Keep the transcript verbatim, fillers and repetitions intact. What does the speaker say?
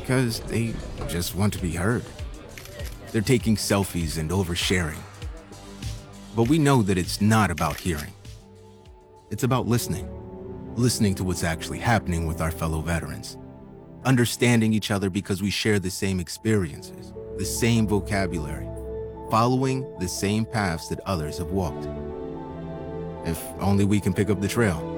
because they just want to be heard. They're taking selfies and oversharing. But we know that it's not about hearing. It's about listening. Listening to what's actually happening with our fellow veterans. Understanding each other because we share the same experiences, the same vocabulary, following the same paths that others have walked. If only we can pick up the trail.